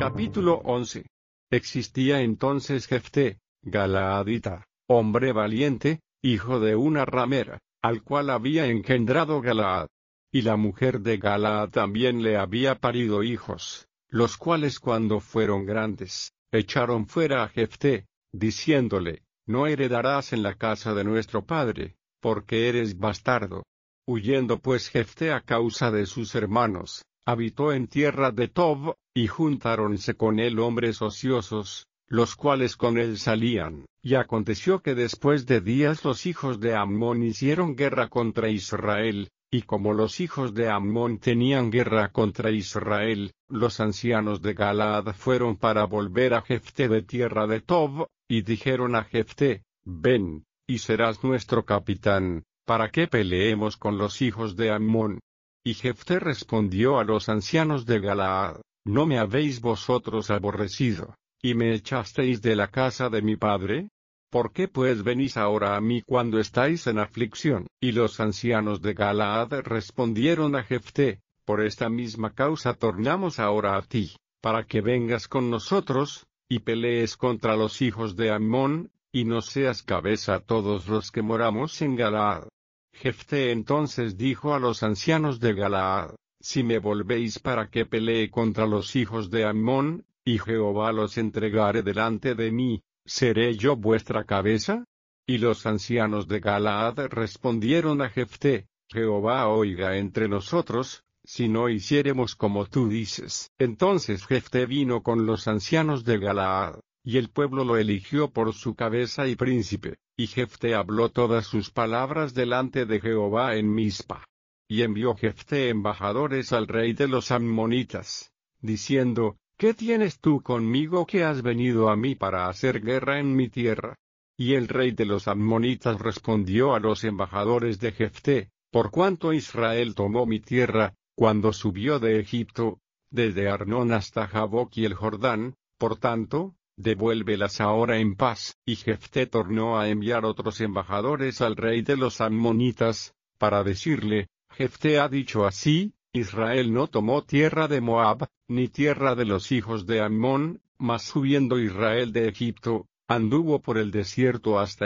Capítulo 11. Existía entonces Jefté, Galaadita, hombre valiente, hijo de una ramera, al cual había engendrado Galaad. Y la mujer de Galaad también le había parido hijos, los cuales cuando fueron grandes, echaron fuera a Jefté, diciéndole, no heredarás en la casa de nuestro padre, porque eres bastardo. Huyendo pues Jefté a causa de sus hermanos, habitó en tierra de Tob, y juntáronse con él hombres ociosos, los cuales con él salían. Y aconteció que después de días los hijos de Amón hicieron guerra contra Israel, y como los hijos de Amón tenían guerra contra Israel, los ancianos de Galaad fueron para volver a Jefté de tierra de Tob, y dijeron a Jefté, ven, y serás nuestro capitán, para que peleemos con los hijos de Amón. Y Jefté respondió a los ancianos de Galaad, ¿no me habéis vosotros aborrecido, y me echasteis de la casa de mi padre? ¿Por qué pues venís ahora a mí cuando estáis en aflicción? Y los ancianos de Galaad respondieron a Jefté, por esta misma causa tornamos ahora a ti, para que vengas con nosotros, y pelees contra los hijos de Amón, y nos seas cabeza a todos los que moramos en Galaad. Jefté entonces dijo a los ancianos de Galaad, si me volvéis para que pelee contra los hijos de Amón, y Jehová los entregare delante de mí, ¿seré yo vuestra cabeza? Y los ancianos de Galaad respondieron a Jefté, Jehová oiga entre nosotros, si no hiciéremos como tú dices. Entonces Jefté vino con los ancianos de Galaad, y el pueblo lo eligió por su cabeza y príncipe, y Jefté habló todas sus palabras delante de Jehová en Mizpa. Y envió Jefté embajadores al rey de los Ammonitas, diciendo, ¿qué tienes tú conmigo que has venido a mí para hacer guerra en mi tierra? Y el rey de los Ammonitas respondió a los embajadores de Jefté, por cuanto Israel tomó mi tierra, cuando subió de Egipto, desde Arnón hasta Jaboc y el Jordán, por tanto, devuélvelas ahora en paz. Y Jefté tornó a enviar otros embajadores al rey de los Ammonitas, para decirle, Jefté ha dicho así, Israel no tomó tierra de Moab, ni tierra de los hijos de Ammón, mas subiendo Israel de Egipto, anduvo por el desierto hasta